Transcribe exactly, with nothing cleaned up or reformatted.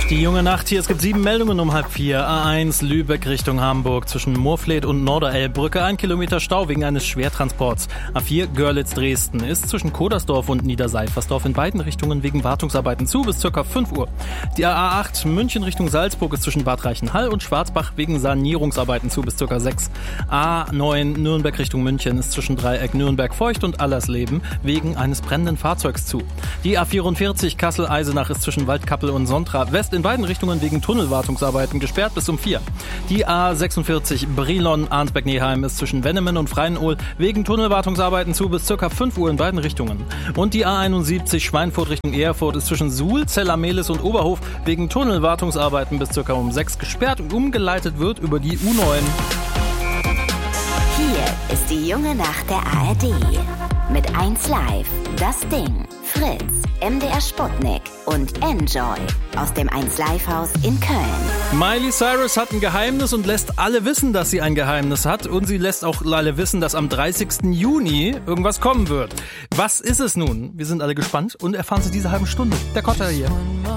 Die junge Nacht hier, es gibt sieben Meldungen um halb vier. A eins Lübeck Richtung Hamburg zwischen Moorfleet und Norderelbbrücke. Ein Kilometer Stau wegen eines Schwertransports. A vier Görlitz-Dresden ist zwischen Kodersdorf und Niederseifersdorf in beiden Richtungen wegen Wartungsarbeiten zu bis ca. fünf Uhr. Die A acht München Richtung Salzburg ist zwischen Bad Reichenhall und Schwarzbach wegen Sanierungsarbeiten zu bis ca. sechs. A neun Nürnberg Richtung München ist zwischen Dreieck Nürnberg-Feucht und Allersleben wegen eines brennenden Fahrzeugs zu. Die A vierundvierzig Kassel-Eisenach ist zwischen Waldkappel und Sontra West in beiden Richtungen wegen Tunnelwartungsarbeiten gesperrt bis um vier. Die A sechsundvierzig Brilon-Arnsberg-Neheim ist zwischen Wennemen und Freienohl wegen Tunnelwartungsarbeiten zu bis ca. fünf Uhr in beiden Richtungen. Und die A einundsiebzig Schweinfurt Richtung Erfurt ist zwischen Suhl, Zellamelis und Oberhof wegen Tunnelwartungsarbeiten bis ca. um sechs gesperrt und umgeleitet wird über die U neun. Hier ist die junge Nacht der A R D. Mit eins Live, Das Ding, Fritz, M D R Sputnik und Enjoy aus dem eins Live Haus in Köln. Miley Cyrus hat ein Geheimnis und lässt alle wissen, dass sie ein Geheimnis hat. Und sie lässt auch alle wissen, dass am dreißigsten Juni irgendwas kommen wird. Was ist es nun? Wir sind alle gespannt und erfahren Sie diese halben Stunde. Der Kotter hier.